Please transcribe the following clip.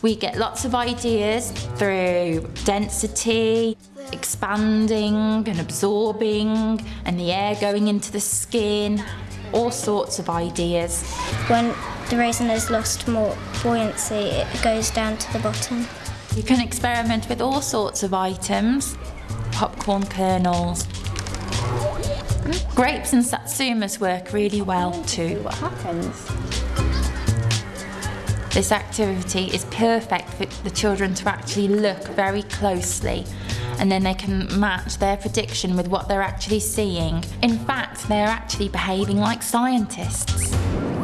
We get lots of ideas through density, expanding and absorbing, and the air going into the skin, all sorts of ideas. When the raisin has lost more buoyancy, it goes down to the bottom. You can experiment with all sorts of items, popcorn kernels. Grapes and satsumas work really well too. What happens? This activity is perfect for the children to actually look very closely, and then they can match their prediction with what they're actually seeing. In fact, they're actually behaving like scientists.